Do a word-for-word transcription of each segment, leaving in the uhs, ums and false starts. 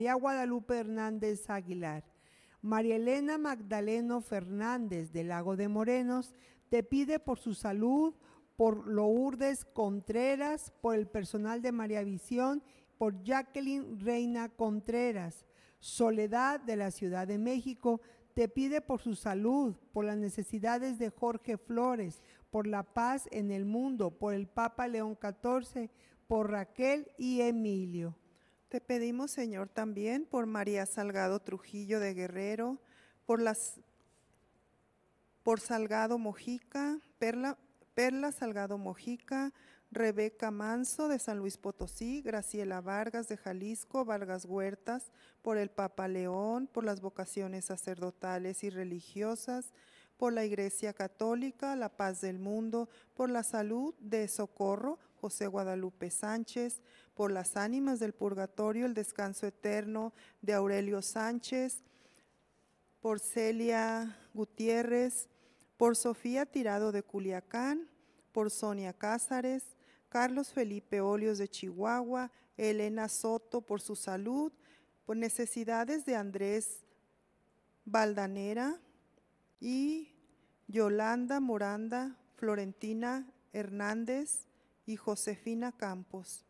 María Guadalupe Hernández Aguilar. María Elena Magdaleno Fernández de Lago de Morenos te pide por su salud, por Lourdes Contreras, por el personal de María Visión, por Jacqueline Reina Contreras. Soledad de la Ciudad de México te pide por su salud, por las necesidades de Jorge Flores, por la paz en el mundo, por el Papa León catorce, por Raquel y Emilio. Te pedimos, Señor, también por María Salgado Trujillo de Guerrero, por, las, por Salgado Mojica, Perla, Perla Salgado Mojica, Rebeca Manso de San Luis Potosí, Graciela Vargas de Jalisco, Vargas Huertas, por el Papa León, por las vocaciones sacerdotales y religiosas, por la Iglesia Católica, la paz del mundo, por la salud de Socorro, José Guadalupe Sánchez, por las ánimas del purgatorio, el descanso eterno de Aurelio Sánchez, por Celia Gutiérrez, por Sofía Tirado de Culiacán, por Sonia Cázares, Carlos Felipe Olios de Chihuahua, Elena Soto por su salud, por necesidades de Andrés Valdanera y Yolanda Moranda, Florentina Hernández y Josefina Campos.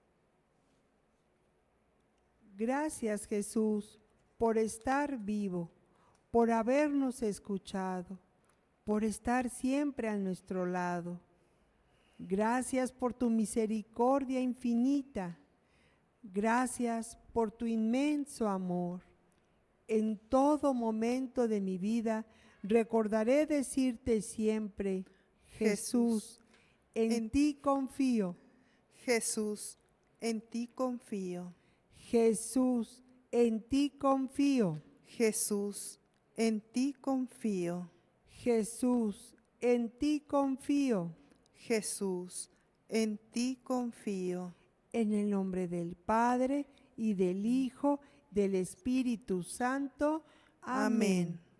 Gracias, Jesús, por estar vivo, por habernos escuchado, por estar siempre a nuestro lado. Gracias por tu misericordia infinita. Gracias por tu inmenso amor. En todo momento de mi vida recordaré decirte siempre, Jesús, en, en ti confío. Jesús, en ti confío. Jesús, en ti confío. Jesús, en ti confío. Jesús, en ti confío. Jesús, en ti confío. En el nombre del Padre, y del Hijo, del Espíritu Santo. Amén. Amén.